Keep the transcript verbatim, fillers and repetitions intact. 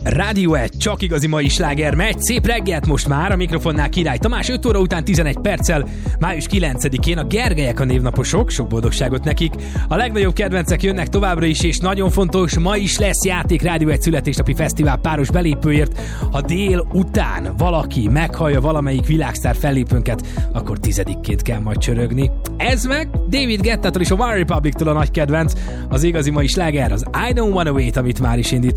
Rádió egy, csak igazi mai sláger megy. Szép reggelt most már, a mikrofonnál Király Tamás, öt óra után tizenegy perccel, május kilencedikén a Gergelyek a névnaposok, sok boldogságot nekik. A legnagyobb kedvencek jönnek továbbra is, és nagyon fontos, ma is lesz játék Rádió egy születésnapi fesztivál páros belépőért. Ha dél után valaki meghallja valamelyik világsztár fellépőnket, akkor tizedikként kell majd csörögni. Ez meg David Guettától és a One Republic-től a nagy kedvenc, az igazi mai sláger, az I Don't Wanna Wait, amit már is indít.